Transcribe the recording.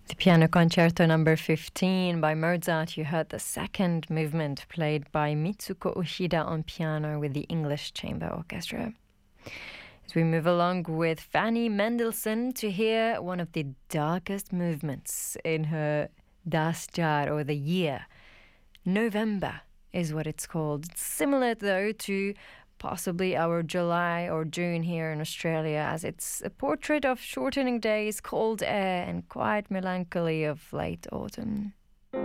The Piano Concerto number 15 by Mozart. You heard the second movement played by Mitsuko Ushida on piano with the English Chamber Orchestra. As we move along with Fanny Mendelssohn to hear one of the darkest movements in her Das Jahr, or the year. November is what it's called. It's similar though to possibly our July or June here in Australia, as it's a portrait of shortening days, cold air and quiet melancholy of late autumn.